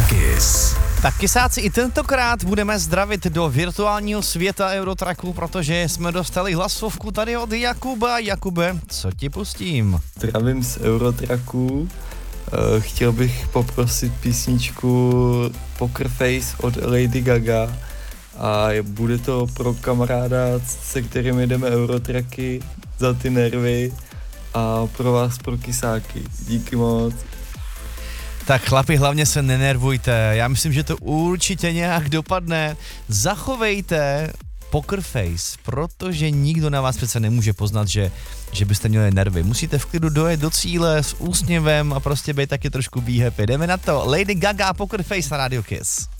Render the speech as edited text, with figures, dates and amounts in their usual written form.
Kiss. Tak kysáci, i tentokrát budeme zdravit do virtuálního světa Eurotracku, protože jsme dostali hlasovku tady od Jakuba. Jakube, co ti pustím? Zdravím z Eurotracku. Chtěl bych poprosit písničku Poker Face od Lady Gaga a bude to pro kamaráda, se kterým jedeme Eurotracky, za ty nervy a pro vás, pro kysáky. Díky moc. Tak chlapi, hlavně se nenervujte, já myslím, že to určitě nějak dopadne. Zachovejte Poker Face, protože nikdo na vás přece nemůže poznat, že byste měli nervy. Musíte v klidu dojet do cíle s úsměvem a prostě být taky trošku be happy. Jdeme na to. Lady Gaga, Poker Face na Radio Kiss.